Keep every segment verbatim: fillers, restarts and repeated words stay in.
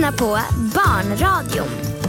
lyssnar på Barnradion.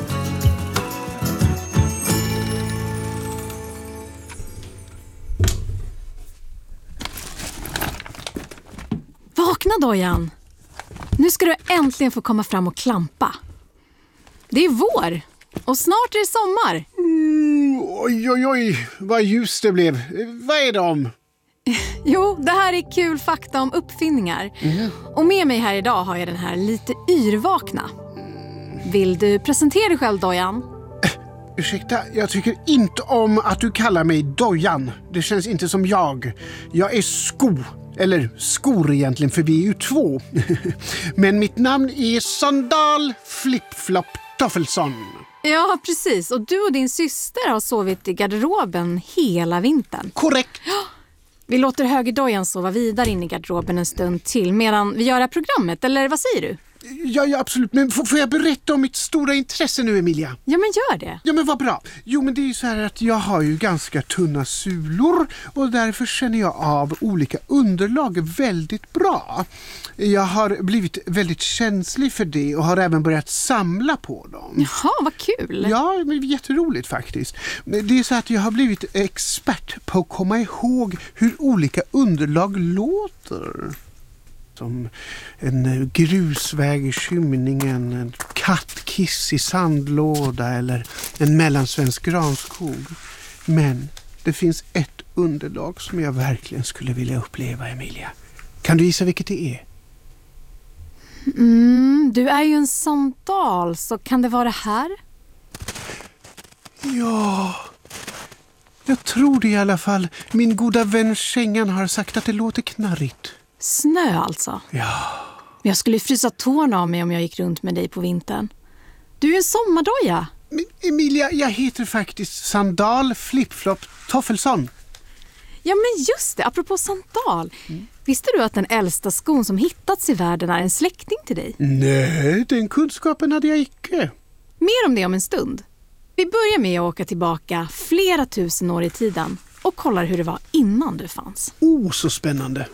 Vakna Dojan. Nu ska du äntligen få komma fram och klampa. Det är vår och snart är det sommar. Mm, oj, oj, oj. Vad ljus det blev. Vad är de? Jo, det här är kul fakta om uppfinningar. Mm. Och med mig här idag har jag den här lite yrvakna. Vill du presentera dig själv, Dojan? Äh, ursäkta, jag tycker inte om att du kallar mig Dojan. Det känns inte som jag. Jag är Sko. Eller skor egentligen, för vi är ju två. Men mitt namn är Sandal Flip-Flop Toffelsson. Ja, precis. Och du och din syster har sovit i garderoben hela vintern. Korrekt. Vi låter högerdojan sova vidare in i garderoben en stund till medan vi gör det här programmet, eller vad säger du? Ja, ja, absolut. Men får, får jag berätta om mitt stora intresse nu, Emilia? Ja, men gör det. Ja, men vad bra. Jo, men det är ju så här att jag har ju ganska tunna sulor och därför känner jag av olika underlag väldigt bra. Jag har blivit väldigt känslig för det och har även börjat samla på dem. Jaha, vad kul. Ja, men jätteroligt faktiskt. Det är så att jag har blivit expert på att komma ihåg hur olika underlag låter. Som en grusväg i skymningen, en kattkiss i sandlåda eller en mellansvensk granskog. Men det finns ett underlag som jag verkligen skulle vilja uppleva, Emilia. Kan du gissa vilket det är? Mm, du är ju en sandal, så kan det vara det här? Ja, jag tror det i alla fall. Min goda vän Kängan har sagt att det låter knarrigt. Snö alltså? Ja. Jag skulle frysa tårna av mig om jag gick runt med dig på vintern. Du är en sommardoja. Men Emilia, jag heter faktiskt Sandal Flip-Flop Toffelsson. Ja, men just det, apropå sandal. Mm. Visste du att den äldsta skon som hittats i världen är en släkting till dig? Nej, den kunskapen hade jag icke. Mer om det om en stund. Vi börjar med att åka tillbaka flera tusen år i tiden och kollar hur det var innan du fanns. Oh, så spännande.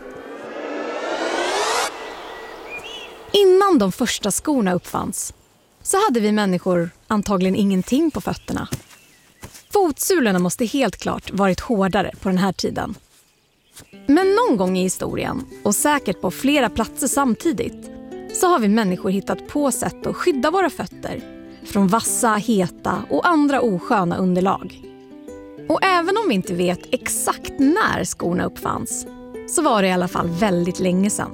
Innan de första skorna uppfanns så hade vi människor antagligen ingenting på fötterna. Fotsulorna måste helt klart varit hårdare på den här tiden. Men någon gång i historien, och säkert på flera platser samtidigt, så har vi människor hittat på sätt att skydda våra fötter från vassa, heta och andra osköna underlag. Och även om vi inte vet exakt när skorna uppfanns, så var det i alla fall väldigt länge sedan.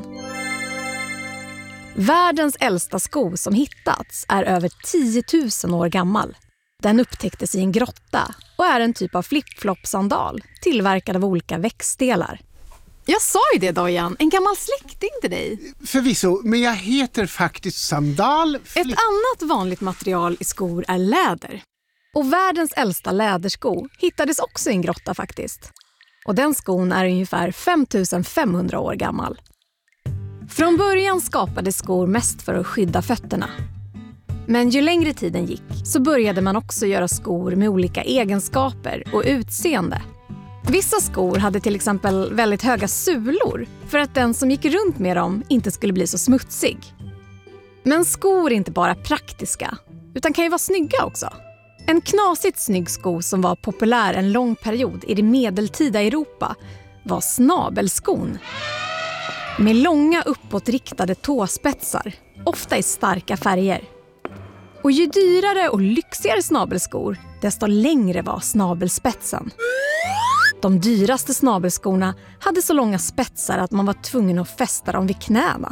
Världens äldsta sko som hittats är över tio tusen år gammal. Den upptäcktes i en grotta och är en typ av flip-flop-sandal tillverkad av olika växtdelar. Jag sa ju det, Dojan, en gammal släkting till dig. Förvisso, men jag heter faktiskt Sandal. Flip- Ett annat vanligt material i skor är läder. Och världens äldsta lädersko hittades också i en grotta faktiskt. Och den skon är ungefär fem tusen femhundra år gammal. Från början skapades skor mest för att skydda fötterna. Men ju längre tiden gick så började man också göra skor med olika egenskaper och utseende. Vissa skor hade till exempel väldigt höga sulor för att den som gick runt med dem inte skulle bli så smutsig. Men skor är inte bara praktiska utan kan ju vara snygga också. En knasigt snygg sko som var populär en lång period i det medeltida Europa var snabelskon. Med långa uppåtriktade tåspetsar, ofta i starka färger. Och ju dyrare och lyxigare snabelskor, desto längre var snabelspetsen. De dyraste snabelskorna hade så långa spetsar att man var tvungen att fästa dem vid knäna.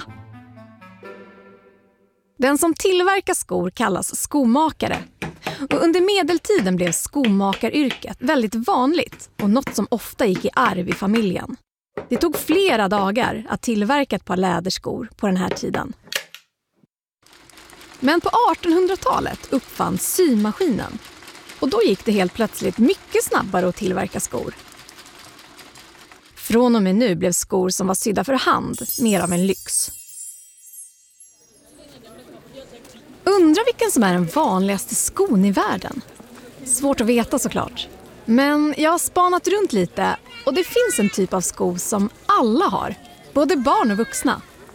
Den som tillverkar skor kallas skomakare. Och under medeltiden blev skomakaryrket väldigt vanligt och något som ofta gick i arv i familjen. Det tog flera dagar att tillverka ett par läderskor på den här tiden. Men på artonhundratalet uppfanns symaskinen. Och då gick det helt plötsligt mycket snabbare att tillverka skor. Från och med nu blev skor som var sydda för hand mer av en lyx. Undrar vilken som är den vanligaste skon i världen? Svårt att veta såklart. Men jag har spanat runt lite och det finns en typ av sko som alla har. Både barn och vuxna.